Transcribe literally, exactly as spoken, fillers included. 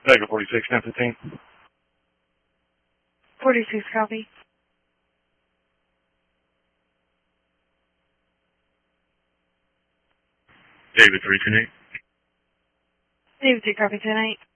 Vega forty-six, ten fifteen. forty-six, copy. David three ten eight. David two, copy, ten eight.